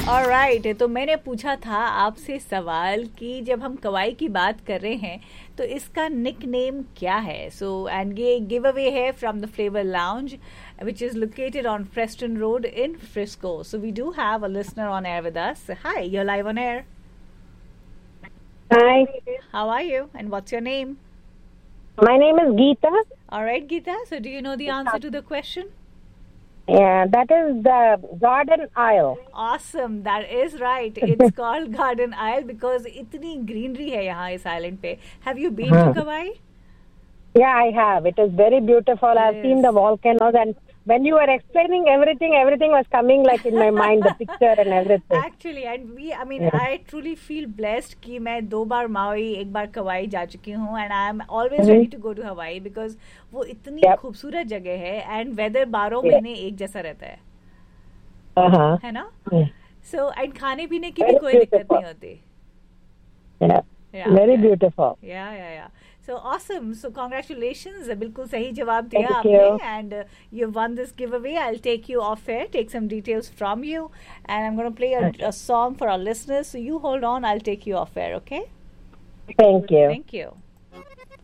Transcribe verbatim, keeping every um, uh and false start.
Alright, तो मैंने पूछा था आपसे सवाल कि जब हम कवाई की बात कर रहे हैं तो इसका निक नेम क्या है. सो एंड ये गिव अवे है from the flavour lounge which is located on Preston Road in Frisco. So we do have a listener on air with us. Hi, you're live on air. Hi. How are you and what's your name? My name is Geeta. All right, Geeta. So do you know the answer to the question? Yeah, that is the Garden Isle. Awesome, that is right. It's called Garden Isle because इतनी greenery है यहाँ इस island पे. Have you been to Kauai? Yeah, I have. It is very beautiful. I've seen the volcanoes, and when you were explaining everything, everything was coming like in my mind, the picture and everything. Actually, and we, I mean, yeah. I truly feel blessed कि मैं दो बार Maui, एक बार Kauai जा चुकी हूँ, and I am always mm-hmm. ready to go to Hawaii because वो इतनी yep. खूबसूरत जगह है and weather बारह yeah. महीने एक जैसा रहता है. Uh-huh. है ना? Yeah. So and खाने पीने की भी कोई दिक्कत नहीं होती. Yeah. Yeah. Very yeah. beautiful. Yeah, yeah, yeah. So awesome. So congratulations. बिल्कुल सही जवाब दिया Thank आपने you. and uh, you've won this giveaway. I'll take you off air, take some details from you, and I'm going to play a, a song for our listeners. So you hold on. I'll take you off air, okay? Thank you. Thank you.